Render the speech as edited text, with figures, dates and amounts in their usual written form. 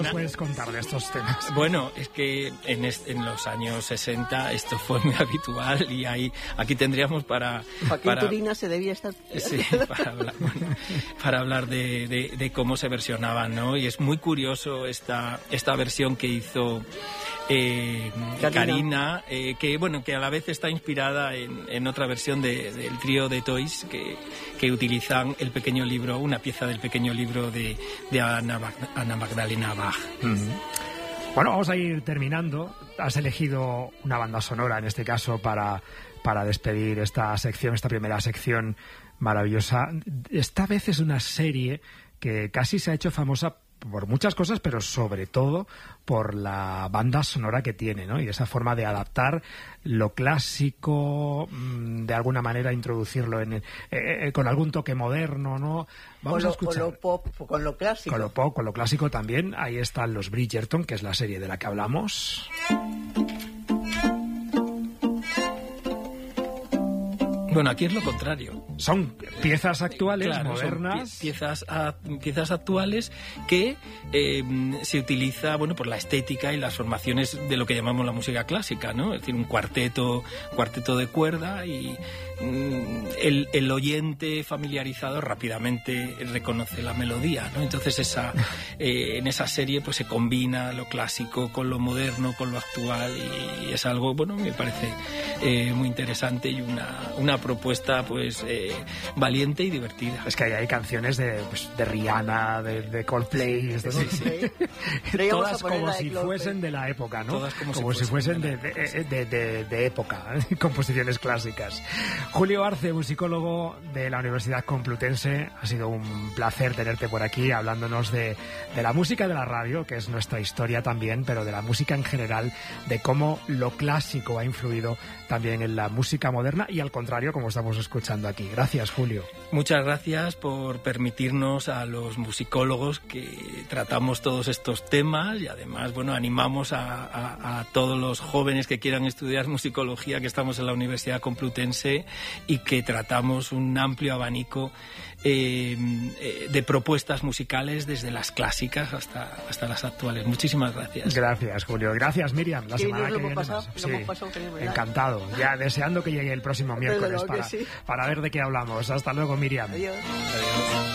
nos puedes contar de estos temas? Bueno, es que en los años 60 esto fue muy habitual y aquí tendríamos para Turina se debía estar... Sí, para hablar de cómo se versionaban, ¿no? Y es muy curioso esta versión que hizo Karina, que a la vez está inspirada en otra versión del trío de Toys que utilizan el pequeño libro, una pieza del pequeño libro de Ana Magdalena Bach. Bueno, vamos a ir terminando. Has elegido una banda sonora, en este caso, para despedir esta primera sección maravillosa. Esta vez es una serie que casi se ha hecho famosa por muchas cosas, pero sobre todo por la banda sonora que tiene, ¿no? Y esa forma de adaptar lo clásico, de alguna manera introducirlo con algún toque moderno, ¿no? Vamos a escuchar. Con lo pop, con lo clásico. Con lo pop, con lo clásico también. Ahí están los Bridgerton, que es la serie de la que hablamos. Bueno, aquí es lo contrario. Son piezas actuales, claro, modernas. Son piezas actuales que se utiliza, bueno, por la estética y las formaciones de lo que llamamos la música clásica, ¿no? Es decir, un cuarteto de cuerda y el oyente familiarizado rápidamente reconoce la melodía, ¿no? Entonces en esa serie pues se combina lo clásico con lo moderno, con lo actual y es algo, bueno, me parece muy interesante y una propuesta pues valiente y divertida. Es que hay canciones de Rihanna, de Coldplay, sí. Todas como si fuesen de la época, ¿no? Todas como si fuesen de época, composiciones clásicas. Julio Arce, musicólogo de la Universidad Complutense, ha sido un placer tenerte por aquí hablándonos de la música de la radio, que es nuestra historia también, pero de la música en general, de cómo lo clásico ha influido también en la música moderna y al contrario, como estamos escuchando aquí. Gracias, Julio. Muchas gracias por permitirnos a los musicólogos que tratamos todos estos temas y además, bueno, animamos a todos los jóvenes que quieran estudiar musicología, que estamos en la Universidad Complutense y que tratamos un amplio abanico de propuestas musicales desde las clásicas hasta las actuales. Muchísimas gracias. Gracias, Julio. Gracias, Miriam. La semana que viene. Sí, encantado. Ya deseando que llegue el próximo miércoles sí. para ver de qué hablamos. Hasta luego, Miriam. Adiós. Adiós.